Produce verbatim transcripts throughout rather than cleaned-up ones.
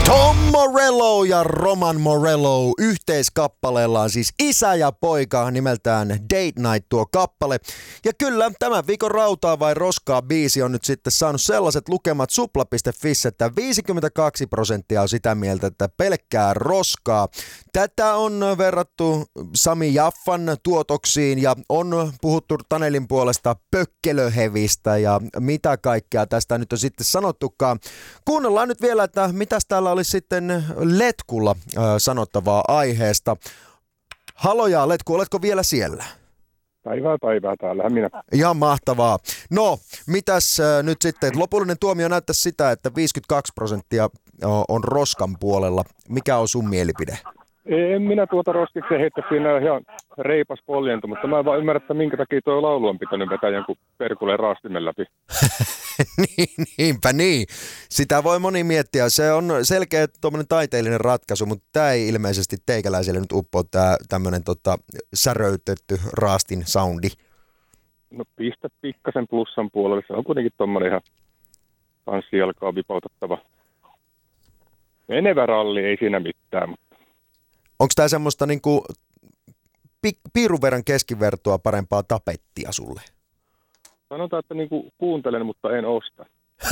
Tom Morello ja Roman Morello yhteiskappaleellaan, siis isä ja poika, nimeltään Date Night tuo kappale. Ja kyllä, tämän viikon Rautaa vai roskaa biisi on nyt sitten saanut sellaiset lukemat supla piste fi, että viisikymmentäkaksi prosenttia on sitä mieltä, että pelkkää roskaa. Tätä on verrattu Sami Jaffan tuotoksiin ja on puhuttu Tanelin puolesta pökkelöhevistä ja mitä kaikkea tästä nyt on sitten sanottukaan. Kuunnellaan nyt vielä, että mitäs täällä olisi sitten Letkulla äh, sanottavaa aiheesta. Haloja Letku, oletko vielä siellä? Päivää päivää, täällähän minä. Ihan mahtavaa. No, mitäs äh, nyt sitten? Lopullinen tuomio näyttää sitä, että viisikymmentäkaksi prosenttia on roskan puolella. Mikä on sun mielipide? En minä tuota roskiksi heittä siinä ihan reipas poljentu, mutta mä en vaan ymmärrä, että minkä takia tuo laulu on pitänyt vetää jonkun perkuleen raastimen läpi. niin, niinpä niin. Sitä voi moni miettiä. Se on selkeä tuommoinen taiteellinen ratkaisu, mutta tämä ei ilmeisesti teikäläiselle nyt uppoa tämä tämmöinen tota, säröytetty raastin soundi. No pistä pikkasen plussan puolelle. Se on kuitenkin tuommoinen ihan tanssijalkaa vipautettava. Menevä ralli, ei siinä mitään, mutta onko tämä semmoista niinku pi- piirun verran keskivertoa parempaa tapettia sulle? Sanotaan, että niinku kuuntelen, mutta en osta.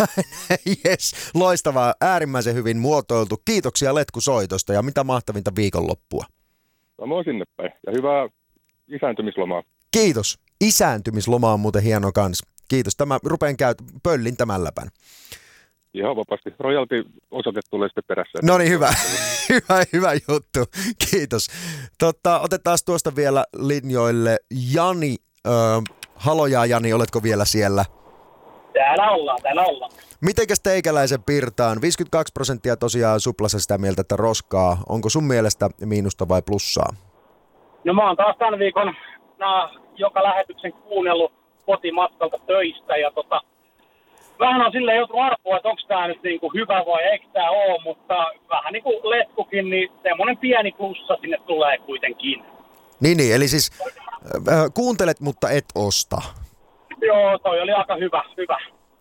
Jes, loistavaa, äärimmäisen hyvin muotoiltu. Kiitoksia Letku soitosta ja mitä mahtavinta viikonloppua. Samoin sinne päin ja hyvää isääntymislomaa. Kiitos. Isääntymisloma on muuten hieno kans. Kiitos. Tämä rupean käyt pöllin tämän läpän. Ihan vapaasti. Royalty-osoite tulee sitten perässä. No niin, hyvä. hyvä, hyvä juttu. Kiitos. Totta, otetaan tuosta vielä linjoille Jani. Öö, haloja Jani, oletko vielä siellä? Täällä ollaan, täällä ollaan. Mitenkäs teikäläisen pirtaan? viisikymmentäkaksi prosenttia tosiaan suplassa sitä mieltä, että roskaa. Onko sun mielestä miinusta vai plussaa? No mä oon taas tämän viikon na, joka lähetyksen kuunnellut kotimatkalta töistä ja tota, vähän on silleen joutunut arpoa, että onko tää nyt niinku hyvä vai eikö tää oo, mutta vähän niin kuin Letkukin, niin semmonen pieni plussa sinne tulee kuitenkin. Niin, niin eli siis äh, kuuntelet, mutta et osta. Joo, toi oli aika hyvä, hyvä.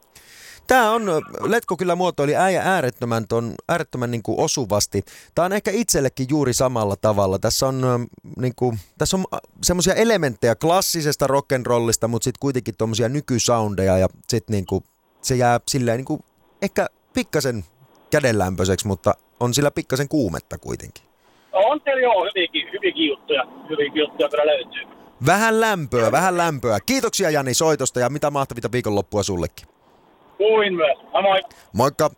Tää on, Letko kyllä muotoili äijä äärettömän, ton, äärettömän niin kuin osuvasti. Tää on ehkä itsellekin juuri samalla tavalla. Tässä on, niin kuin, tässä on semmoisia elementtejä klassisesta rock'n'rollista, mutta sitten kuitenkin tommosia nykysoundeja ja sit niin kuin, se jää silleen niin kuin, ehkä pikkasen kädenlämpöiseksi, mutta on sillä pikkasen kuumetta kuitenkin. On siellä joo, hyvinkin, hyvinkin juttuja, hyvinkin juttuja kyllä löytyy. Vähän lämpöä, vähän lämpöä. Kiitoksia Jani soitosta ja mitä mahtavita viikonloppua sullekin. Kuin myös. Moi. Moikka.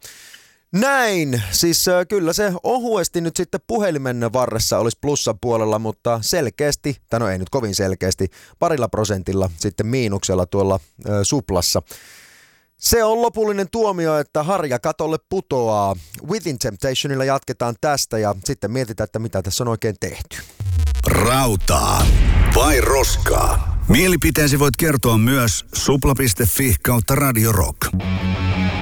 Näin, siis äh, kyllä se ohuesti nyt sitten puhelimen varressa olisi plussan puolella, mutta selkeästi, tai no ei nyt kovin selkeästi, parilla prosentilla sitten miinuksella tuolla äh, suplassa. Se on lopullinen tuomio, että harja katolle putoaa. Within Temptationilla jatketaan tästä ja sitten mietitään, että mitä tässä on oikein tehty. Rautaa vai roskaa? Mielipiteesi voit kertoa myös supla piste fi kautta Radio Rock.